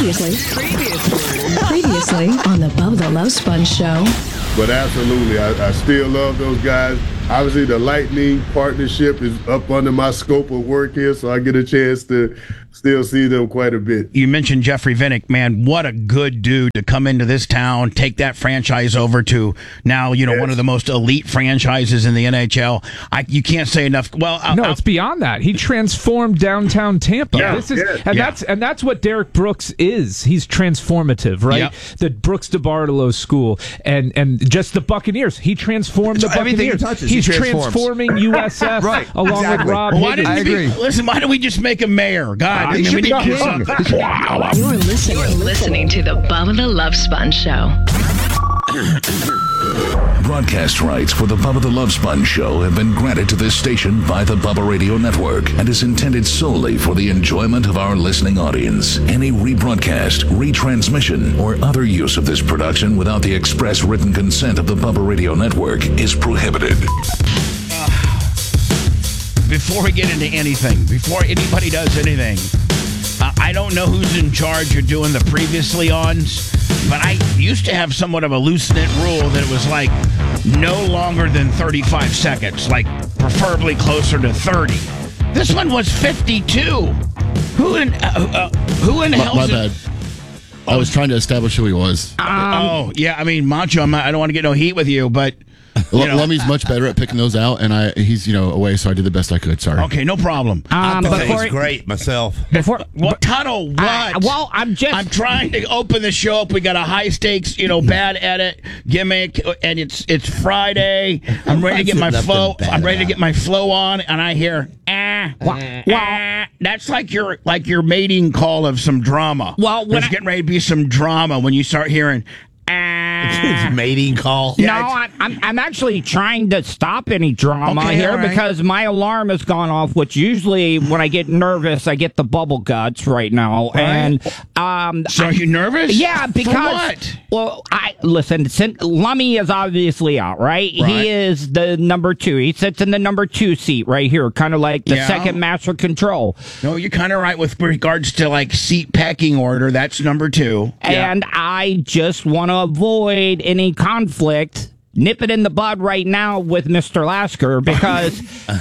Previously on the Bubba the Love Sponge Show. But absolutely, I still love those guys. Obviously, the Lightning partnership is up under my scope of work here, so I get a chance to still see them quite a bit. You mentioned Jeffrey Vinik, man. What a good dude to come into this town, take that franchise over to now, one of the most elite franchises in the NHL. You can't say enough. Well, it's beyond that. He transformed downtown Tampa. That's what Derek Brooks is. He's transformative, right? Yeah. The Brooks DeBartolo school and just the Buccaneers. He transformed the Buccaneers. He He's transforming USF with Rob Higgins. I agree. Why don't we just make him mayor? God, we need to do something. You're listening to the Bubba the Love Sponge Show. Broadcast rights for the Bubba the Love Sponge Show have been granted to this station by the Bubba Radio Network and is intended solely for the enjoyment of our listening audience. Any rebroadcast, retransmission, or other use of this production without the express written consent of the Bubba Radio Network is prohibited. Before we get into anything, before anybody does anything, I don't know who's in charge of doing the previously ons, but I used to have somewhat of a loose-knit rule that it was like no longer than 35 seconds, like preferably closer to 30. This one was 52. Who in hell? My bad. I was trying to establish who he was. I mean, Macho, I don't want to get no heat with you, but... Lummy's much better at picking those out, and he's away, so I did the best I could. Sorry. Okay, no problem. I thought it was great myself. Tuttle, what? I'm trying to open the show up. We got a high stakes, bad edit gimmick, and it's Friday. I'm ready to get my flow. I'm ready to get my flow on, and I hear that's like your mating call of some drama. Well, there's getting ready to be some drama when you start hearing. It's mating call. Yeah, I'm actually trying to stop any drama here because my alarm has gone off, which usually when I get nervous, I get the bubble guts right now. Right. And so are you nervous? Yeah, because for what? Well, listen, Lummy is obviously out, right? He is the number 2. He sits in the number 2 seat right here, kind of like the second master control. No, you're kind of right with regards to like seat pecking order. That's number 2. And I just want to avoid any conflict, nip it in the bud right now with Mr. Lasker because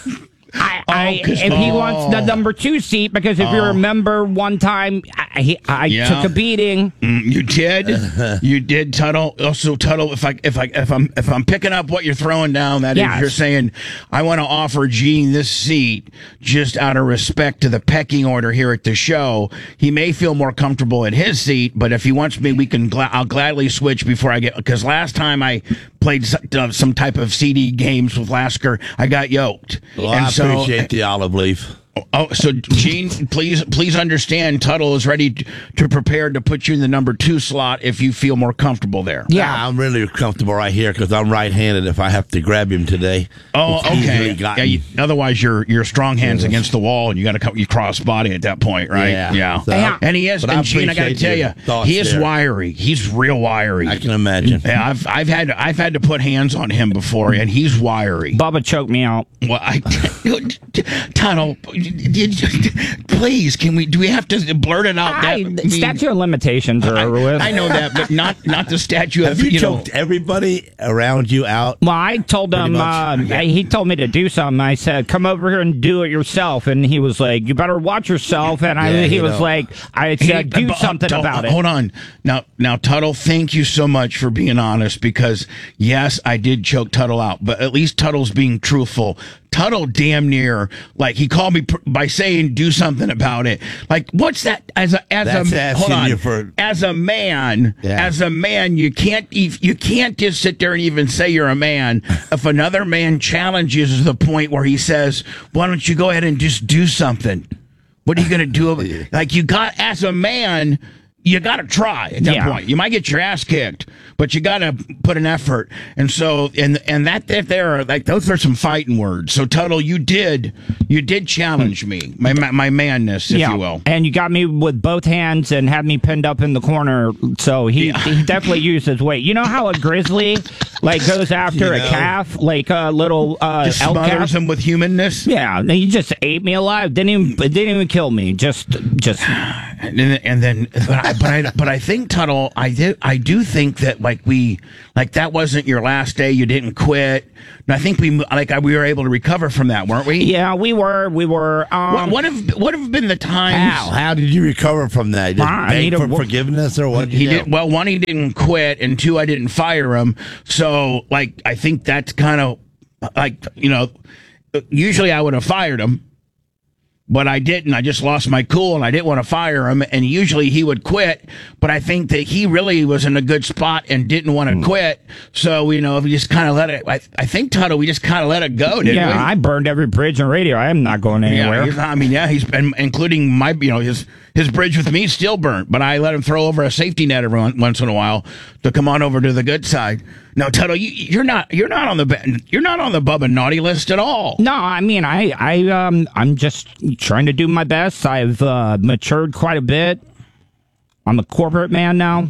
if he wants the number 2 seat, because if you remember one time I took a beating. You did, Tuttle. Also, Tuttle, if I'm picking up what you're throwing down, that is, you're saying I want to offer Gene this seat just out of respect to the pecking order here at the show. He may feel more comfortable in his seat, but if he wants me, I'll gladly switch before I get, because last time I played some type of CD games with Lasker, I got yoked. Well, I appreciate the olive leaf. So Gene, please understand, Tuttle is ready to prepare to put you in the number 2 slot if you feel more comfortable there. Yeah, I'm really comfortable right here because I'm right-handed. If I have to grab him today. Oh, okay. Otherwise, your strong hands against the wall, and you got to cut your cross body at that point, right? Yeah. So, and he is. And Gene, I got to tell you, he is wiry. He's real wiry. I can imagine. Yeah, I've had to put hands on him before, and he's wiry. Bubba choked me out. Well, Tuttle. Please, do we have to blurt it out? Statute of limitations are over with. I know that, but not the statute of... Have you choked everybody around you out? Well, I told him, he told me to do something. I said, come over here and do it yourself. And he was like, you better watch yourself. And I said, do something about it. Hold on. Now, Tuttle, thank you so much for being honest, because, yes, I did choke Tuttle out, but at least Tuttle's being truthful. Tuttle damn near, like, he called me by saying do something about it. Like, what's that? As a man, you can't just sit there and even say you're a man. If another man challenges to the point where he says, why don't you go ahead and just do something? What are you going to do? Like, as a man, you got to try at that point. You might get your ass kicked, but you got to put an effort. And so, and that there, like, those are some fighting words. So, Tuttle, you did challenge me, my manness, if you will. And you got me with both hands and had me pinned up in the corner. So he definitely used his weight. You know how a grizzly goes after a calf, like a little just elk smothers calf? him with humanness? Yeah, he just ate me alive. Didn't even kill me. Just. And then but I think, Tuttle, I do think that that wasn't your last day. You didn't quit. And I think we were able to recover from that, weren't we? Yeah, we were. What have been the times? How did you recover from that? Just beg for forgiveness, or what? He did. Well, one, he didn't quit, and two, I didn't fire him. So, I think that's kind of usually I would have fired him. But I didn't. I just lost my cool, and I didn't want to fire him. And usually he would quit, but I think that he really was in a good spot and didn't want to quit. So, we just kind of let it. I think, Tuttle, we just kind of let it go, didn't we? Yeah, I burned every bridge in radio. I am not going anywhere. He's been, including my, his bridge with me still burnt, but I let him throw over a safety net every once in a while to come on over to the good side. Now, Tuttle, you're not on the Bubba naughty list at all. No, I mean, I'm just trying to do my best. I've matured quite a bit. I'm a corporate man now.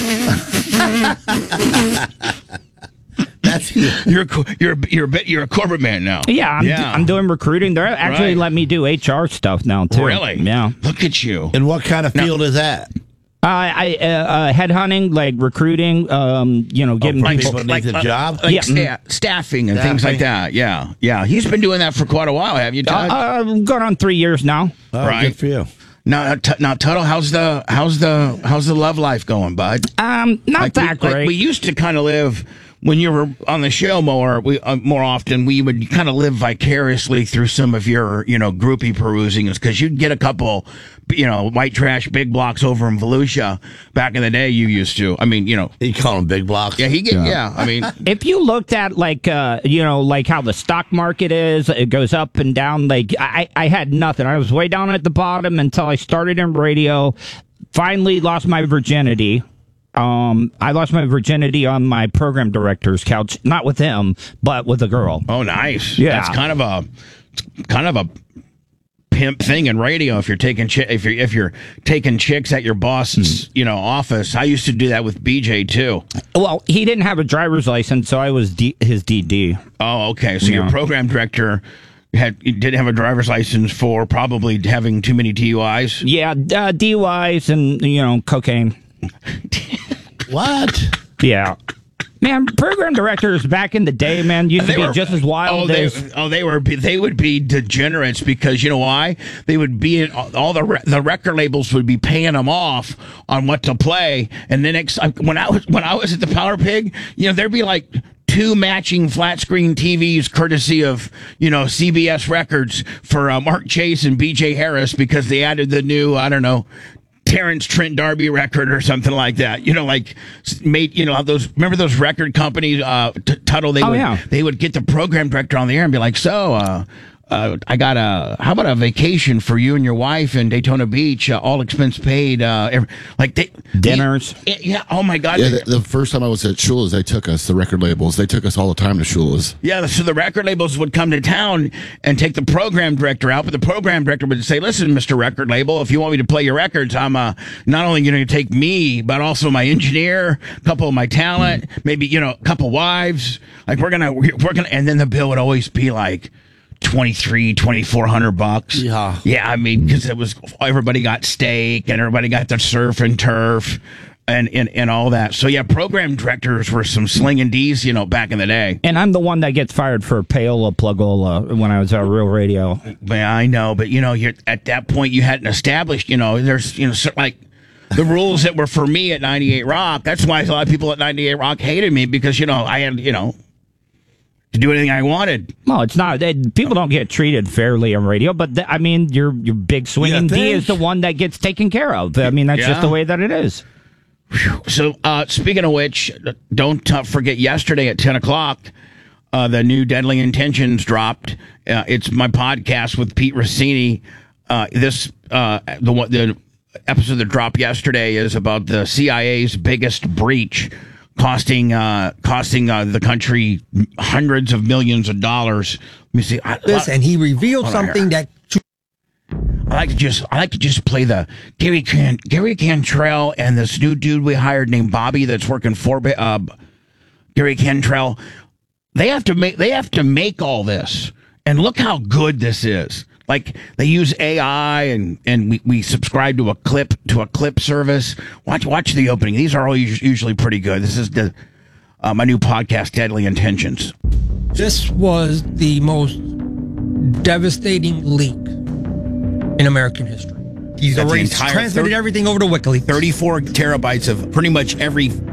That's you're a corporate man now. Yeah, I'm doing recruiting. They're actually letting me do HR stuff now too. Really? Yeah. Look at you. And what kind of field is that? Headhunting, like recruiting. Getting people need the job, staffing and things like that. Yeah. He's been doing that for quite a while. Have you, Todd? Going on 3 years now. Oh, right. Good for you. Now, Tuttle, how's the love life going, bud? Not that great. We used to kind of live. When you were on the show more often, we would kind of live vicariously through some of your, groupie perusings, because you'd get a couple, white trash big blocks over in Volusia back in the day. You used to. I mean, You call them big blocks? Yeah, I mean, if you looked at like how the stock market is, it goes up and down. Like I had nothing. I was way down at the bottom until I started in radio. Finally lost my virginity. I lost my virginity on my program director's couch, not with him, but with a girl. Oh, nice. Yeah. That's kind of a pimp thing in radio. If you're taking if you're taking chicks at your boss's office. I used to do that with BJ too. Well, he didn't have a driver's license, so I was his DD. Oh, okay. So your program director didn't have a driver's license for probably having too many DUIs. Yeah, DUIs and cocaine. What? Yeah. Man, program directors back in the day, man, used to be just as wild as... they would be degenerates, because you know why? They would be in all the record labels would be paying them off on what to play, and then when I was at the Power Pig, there'd be like 2 matching flat screen TVs courtesy of CBS Records for Mark Chase and BJ Harris, because they added the new, I don't know, Terrence Trent D'Arby record or something like that. Remember those record companies, Tuttle, they would get the program director on the air and be like, so, how about a vacation for you and your wife in Daytona Beach, all expense paid, dinners. Yeah. Oh my God. Yeah, the first time I was at Shula's, the record labels, they took us all the time to Shula's. Yeah. So the record labels would come to town and take the program director out, but the program director would say, listen, Mr. Record Label, if you want me to play your records, I'm not only going to take me, but also my engineer, a couple of my talent, maybe, a couple wives. Like we're going to, and then the bill would always be like $2,400. Yeah, I mean, because it was, everybody got steak and everybody got the surf and turf and all that. So yeah, program directors were some slinging D's, back in the day. And I'm the one that gets fired for payola plugola when I was at Real Radio. Yeah, I know, but you're at that point you hadn't established, there's like the rules that were for me at 98 Rock. That's why a lot of people at 98 Rock hated me, because I had to do anything I wanted. Well, it's not. People don't get treated fairly on radio, but your big swinging D is the one that gets taken care of. I mean, that's just the way that it is. So, speaking of which, don't forget yesterday at 10 o'clock, the new Deadly Intentions dropped. It's my podcast with Pete Rossini. The episode that dropped yesterday is about the CIA's biggest breach, costing the country hundreds of millions of dollars. Let me see. And he revealed something that I like to just play the Gary Cantrell and this new dude we hired named Bobby that's working for Gary Cantrell. They have to make all this, and look how good this is. Like they use AI and we subscribe to a clip service. Watch the opening. These are all usually pretty good. This is my new podcast, Deadly Intentions. This was the most devastating leak in American history. He's already transmitted everything over to WikiLeaks. 34 terabytes of pretty much every